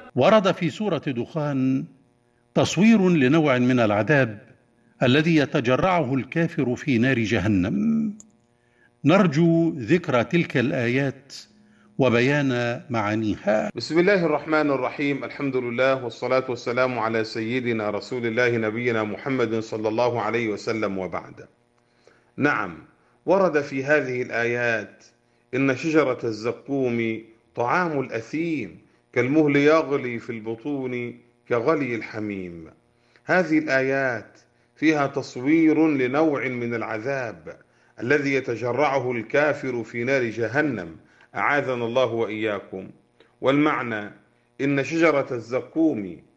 ورد في سورة دخان تصوير لنوع من العذاب الذي يتجرعه الكافر في نار جهنم. نرجو ذكر تلك الآيات وبيان معانيها. بسم الله الرحمن الرحيم. الحمد لله والصلاة والسلام على سيدنا رسول الله نبينا محمد صلى الله عليه وسلم، وبعد. نعم، ورد في هذه الآيات إن شجرة الزقوم طعام الأثيم كالمهل يغلي في البطون كغلي الحميم. هذه الآيات فيها تصوير لنوع من العذاب الذي يتجرعه الكافر في نار جهنم، أعاذنا الله وإياكم. والمعنى إن شجرة الزقوم